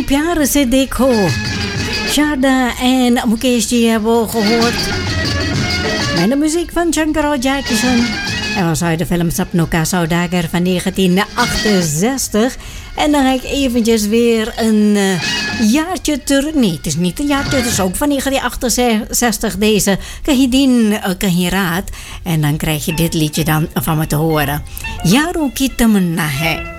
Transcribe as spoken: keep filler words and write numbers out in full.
प्यार से देखो. Sharda en Mukesh die hebben we gehoord. Met de muziek van Shankar Jackson. En was uit de film Sapno Ka Saudagar van negentien achtenzestig. En dan ga ik eventjes weer een uh, jaartje terug. Nee, het is niet een jaartje. Het is ook van negentien achtenzestig deze Kahidin uh, Kahiraat. En dan krijg je dit liedje dan van me te horen. Yaro Ki Tamanna Hai.